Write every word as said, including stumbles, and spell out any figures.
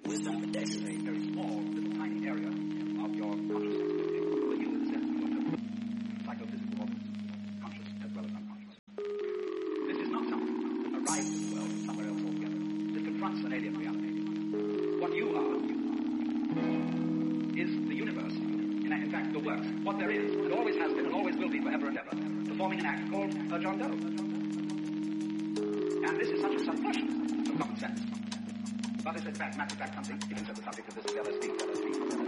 Wisdom protection. A very small, little tiny area of your consciousness. For you, in the sense of psychophysical organs, conscious as well as unconscious. This is not something that arrives in the world from somewhere else altogether. This confronts an alien reality. What you are is the universe. In, in fact, the works. What there is, and always has been, and always will be forever and ever, performing an act called a John Doe. And this is such a subversion of common sense. But it's in fact, matter of fact, something, even so the subject of this is L S D, L S D, L S D.